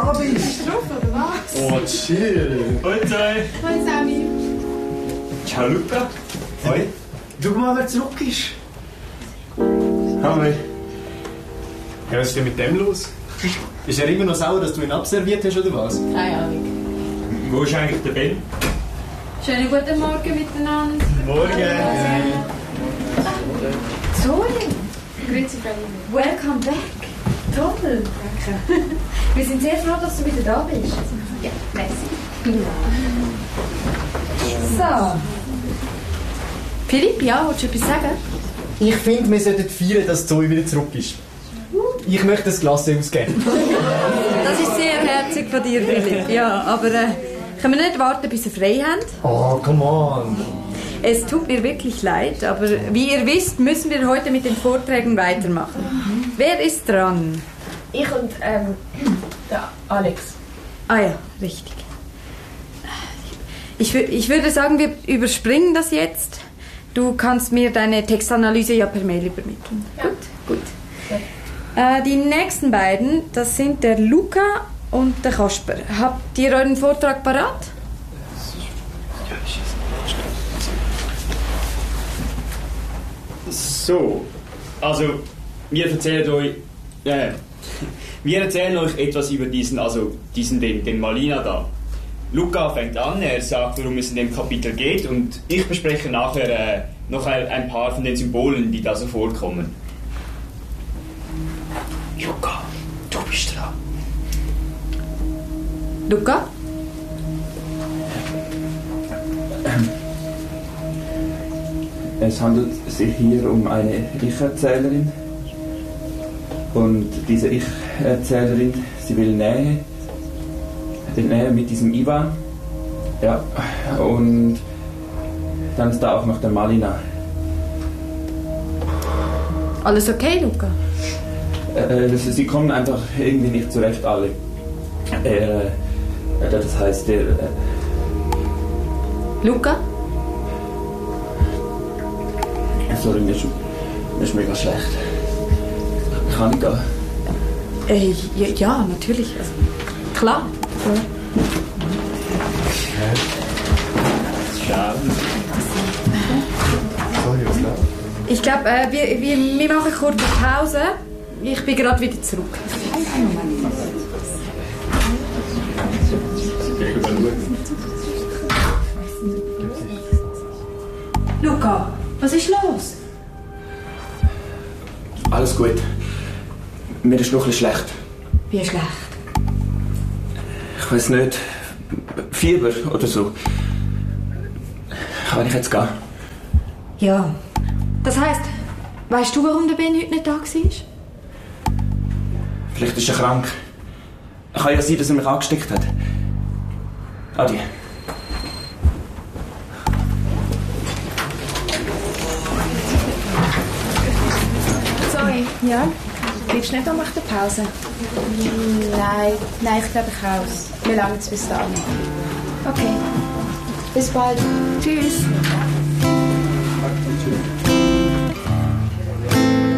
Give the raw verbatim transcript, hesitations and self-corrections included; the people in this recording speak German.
da bist. Bist du drauf, oder was? Oh, chill. Hoi, Zoe. Hoi, Sammy. Ciao, Luca. Hoi. Schau mal, wer zurück ist. Hallo. Ja, was ist denn mit dem los? Ist er immer noch sauer, dass du ihn abserviert hast, oder was? Keine Ahnung. Wo ist eigentlich der Ben? Schönen guten Morgen miteinander. Morgen. Zoe. Grüezi, Frau Liebe. Welcome back. Toll. Danke. Wir sind sehr froh, dass du wieder da bist. Ja, merci. So. Philipp, ja, willst du etwas sagen? Ich finde, wir sollten feiern, dass Zoe wieder zurück ist. Ich möchte das Glas ausgeben. Das ist sehr herzig von dir, Philipp. Ja, aber äh, können wir nicht warten, bis wir frei haben? Oh, come on. Es tut mir wirklich leid, aber wie ihr wisst, müssen wir heute mit den Vorträgen weitermachen. Wer ist dran? Ich und ähm, der Alex. Ah ja, richtig. Ich, wür- ich würde sagen, wir überspringen das jetzt. Du kannst mir deine Textanalyse ja per Mail übermitteln. Ja. Gut, gut. Äh, die nächsten beiden, das sind der Luca und der Kasper. Habt ihr euren Vortrag parat? So, also, wir erzählen euch, äh, wir erzählen euch etwas über diesen, also diesen, den, den Malina da. Luca fängt an, er sagt, worum es in dem Kapitel geht, und ich bespreche nachher äh, noch ein, ein paar von den Symbolen, die da so vorkommen. Luca, du bist dran. Luca? Es handelt sich hier um eine Ich-Erzählerin. Und diese Ich-Erzählerin, sie will Nähe. Die Nähe mit diesem Ivan. Ja. Und dann ist da auch noch der Malina. Alles okay, Luca? Äh, das, sie kommen einfach irgendwie nicht zurecht, alle. Er, äh, das heißt, der. Äh, Luca? sorry, mir ist, mir ist mega schlecht. Kann ich gehen? Äh, ja, ja, natürlich. Also, klar. klar. Sorry, was läuft? Ich glaube, äh, wir, wir, wir machen kurz eine Pause. Ich bin gerade wieder zurück. Luca, was ist los? Alles gut. Mir ist noch ein bisschen schlecht. Wie schlecht? Ich weiß nicht. Fieber oder so. Kann ich jetzt gehen? Ja. Das heisst, weißt du, warum der Ben heute nicht da war? Vielleicht ist er krank. Kann ja sein, dass er mich angesteckt hat. Adi. Sorry. Ja? Willst du nicht noch nach der Pause? Nein, nein, ich glaube ich aus. Mir langt es bis dann. Okay. Bis bald. Tschüss. Tschüss.